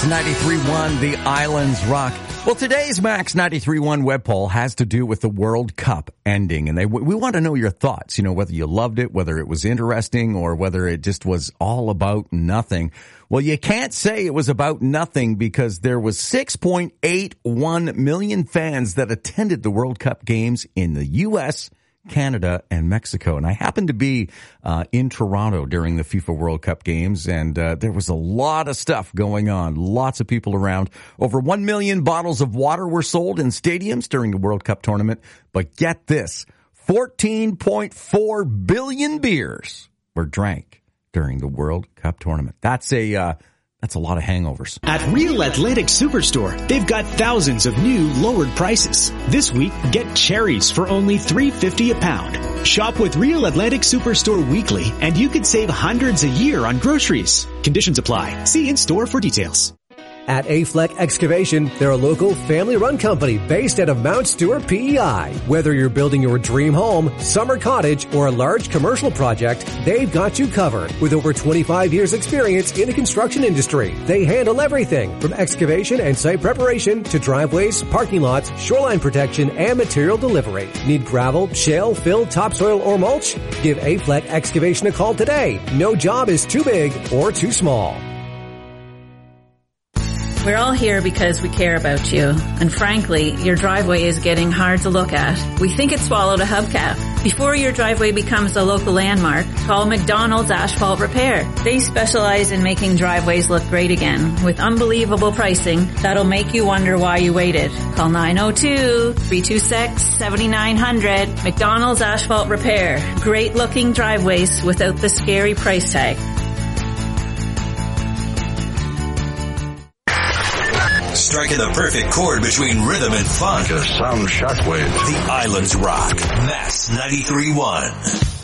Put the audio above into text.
93.1, the Islands Rock. Well, today's Max 93.1 web poll has to do with the World Cup ending. And we want to know your thoughts, whether you loved it, whether it was interesting, or whether it just was all about nothing. Well, you can't say it was about nothing because there was 6.81 million fans that attended the World Cup games in the U.S., Canada, and Mexico. And I happened to be in Toronto during the FIFA World Cup games, and there was a lot of stuff going on. Lots of people around. Over 1 million bottles of water were sold in stadiums during the World Cup tournament. But get this, 14.4 billion beers were drank during the World Cup tournament. That's a lot of hangovers. At Real Atlantic Superstore, they've got thousands of new lowered prices. This week, get cherries for only $3.50 a pound. Shop with Real Atlantic Superstore weekly, and you could save hundreds a year on groceries. Conditions apply. See in-store for details. At Afleck Excavation, they're a local family-run company based out of Mount Stewart, PEI. Whether you're building your dream home, summer cottage, or a large commercial project, they've got you covered. With over 25 years experience in the construction industry, they handle everything from excavation and site preparation to driveways, parking lots, shoreline protection, and material delivery. Need gravel, shale, fill, topsoil, or mulch? Give Afleck Excavation a call today. No job is too big or too small. We're all here because we care about you. And frankly, your driveway is getting hard to look at. We think it swallowed a hubcap. Before your driveway becomes a local landmark, call McDonald's Asphalt Repair. They specialize in making driveways look great again with unbelievable pricing that'll make you wonder why you waited. Call 902-326-7900. McDonald's Asphalt Repair. Great looking driveways without the scary price tag. Striking the perfect chord between rhythm and funk. Like a sound shockwave. The Islands Rock. Max 93.1.